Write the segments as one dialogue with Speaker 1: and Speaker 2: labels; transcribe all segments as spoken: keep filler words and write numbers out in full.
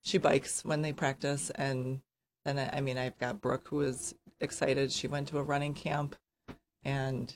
Speaker 1: she bikes when they practice, and then I, I mean I've got Brooke who is excited. She went to a running camp, and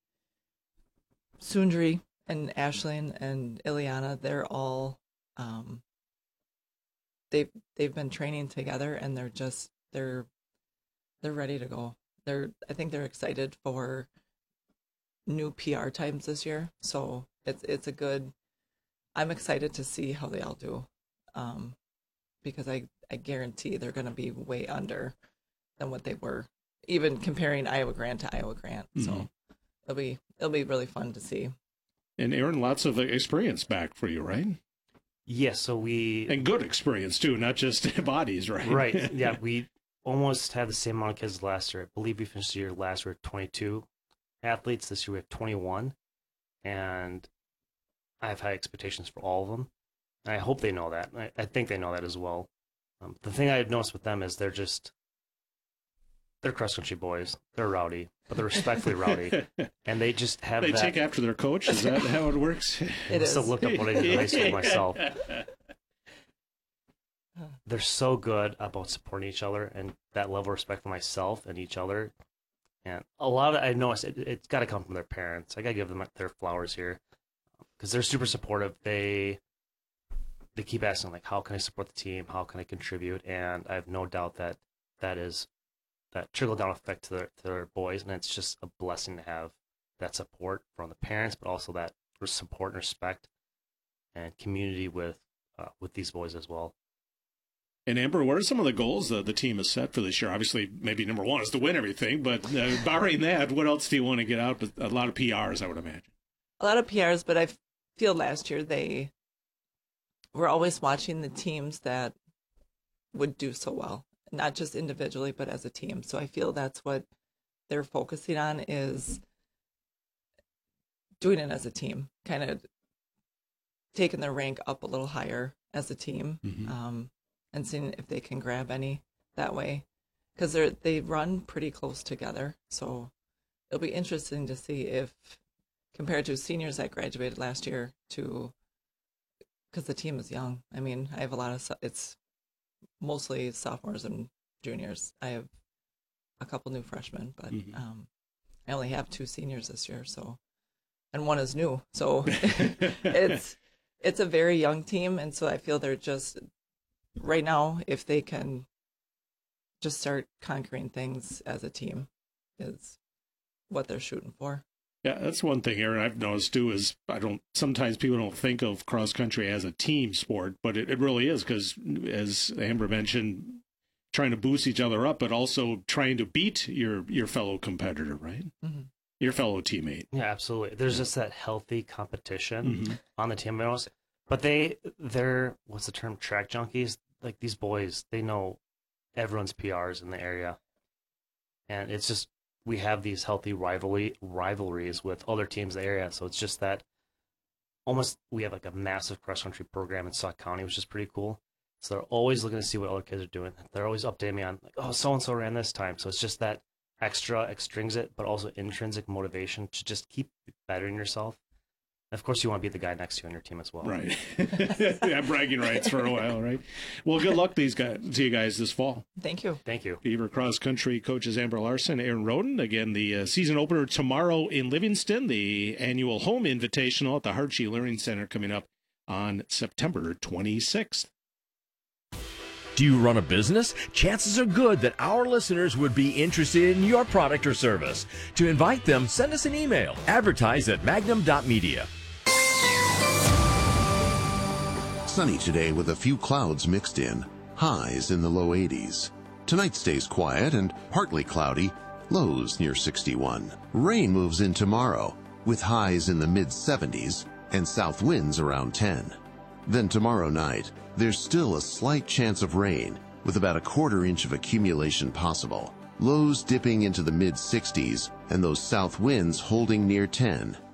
Speaker 1: Sundri and Ashlyn and Ileana, they're all um, they've they've been training together, and they're just they're they're ready to go. They're I think they're excited for new P R times this year, so it's it's a good. I'm excited to see how they all do, um, because I I guarantee they're going to be way under than what they were, even comparing Iowa Grant to Iowa Grant. Mm-hmm. So it'll be it'll be really fun to see.
Speaker 2: And Aaron, lots of experience back for you, right?
Speaker 3: Yes, so we...
Speaker 2: And good experience, too, not just bodies, right?
Speaker 3: Right, yeah. We almost had the same amount of kids last year. I believe we finished the year last year with twenty-two athletes. This year we have twenty-one. And I have high expectations for all of them. And I hope they know that. I, I think they know that as well. Um, the thing I've noticed with them is they're just... They're cross-country boys. They're rowdy, but they're respectfully rowdy. And they just have
Speaker 2: they
Speaker 3: that...
Speaker 2: take after their coach? Is that how it works?
Speaker 1: It
Speaker 3: I still
Speaker 1: is.
Speaker 3: looked up what I did in high school myself. They're so good about supporting each other and that level of respect for myself and each other. And a lot of, I noticed, it, it's got to come from their parents. I got to give them their flowers here because they're super supportive. They they keep asking, like, how can I support the team? How can I contribute? And I have no doubt that that is that trickle-down effect to their, to their boys, and it's just a blessing to have that support from the parents, but also that support and respect and community with uh, with these boys as well.
Speaker 2: And Amber, what are some of the goals that the team has set for this year? Obviously, maybe number one is to win everything, but uh, barring that, what else do you want to get out? A lot of P Rs, I would imagine.
Speaker 1: A lot of P Rs, but I feel last year they were always watching the teams that would do so well. Not just individually, but as a team. So I feel that's what they're focusing on is doing it as a team, kind of taking their rank up a little higher as a team, mm-hmm. um, and seeing if they can grab any that way. Because they they run pretty close together. So it'll be interesting to see if, compared to seniors that graduated last year, to, because the team is young. I mean, I have a lot of, it's, mostly sophomores and juniors. I have a couple new freshmen, but mm-hmm. um, I only have two seniors this year, so and one is new. So it's it's a very young team, and so I feel they're just right now, if they can just start conquering things as a team, is what they're shooting for.
Speaker 2: Yeah, that's one thing, Aaron, I've noticed too, is I don't, sometimes people don't think of cross country as a team sport, but it, it really is because, as Amber mentioned, trying to boost each other up, but also trying to beat your, your fellow competitor, right? Mm-hmm. Your fellow teammate.
Speaker 3: Yeah, absolutely. There's just that healthy competition mm-hmm. on the team. But they, they're, what's the term, track junkies? Like these boys, they know everyone's P Rs in the area. And it's just, we have these healthy rivalry rivalries with other teams in the area. So it's just that almost we have like a massive cross-country program in Sauk County, which is pretty cool. So they're always looking to see what other kids are doing. They're always updating me on, like, oh, so-and-so ran this time. So it's just that extra extrinsic, but also intrinsic motivation to just keep bettering yourself. And of course, you want to be the guy next to you on your team as well.
Speaker 2: Right. Yeah, bragging rights for a while, right? Well, good luck these guys, to you guys this fall.
Speaker 1: Thank you.
Speaker 3: Thank you.
Speaker 2: Beaver Cross Country coaches Amber Larson, Aaron Roden. Again, the uh, season opener tomorrow in Livingston, the annual home invitational at the Hartshee Learning Center coming up on September twenty-sixth.
Speaker 4: Do you run a business? Chances are good that our listeners would be interested in your product or service. To invite them, send us an email. Advertise at magnum dot media.
Speaker 5: Sunny today with a few clouds mixed in. Highs in the low eighties. Tonight stays quiet and partly cloudy. Lows near sixty-one. Rain moves in tomorrow with highs in the mid seventies and south winds around ten. Then tomorrow night, there's still a slight chance of rain with about a quarter inch of accumulation possible. Lows dipping into the mid sixties and those south winds holding near ten.